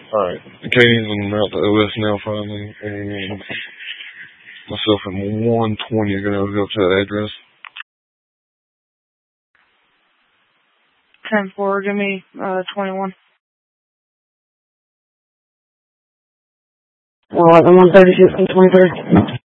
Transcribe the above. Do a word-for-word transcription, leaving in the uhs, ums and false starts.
Alright. Katie's on out to O S now finally, and myself at one twenty are gonna go up to that address. ten four, give me uh, twenty-one. Well, I'm one thirty-six and twenty-third.